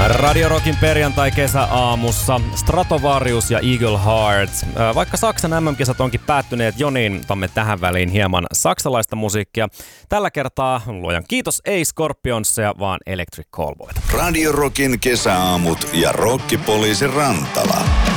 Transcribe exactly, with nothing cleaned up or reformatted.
Radio Rockin perjantai-kesäaamussa Stratovarius ja Eagle Hearts. Vaikka Saksan M M-kisat onkin päättyneet jo, niin otamme tähän väliin hieman saksalaista musiikkia. Tällä kertaa, luojan kiitos, ei Scorpionsia, vaan Electric Callboyta. Radio Rockin kesäaamut ja Rokkipoliisi Rantala.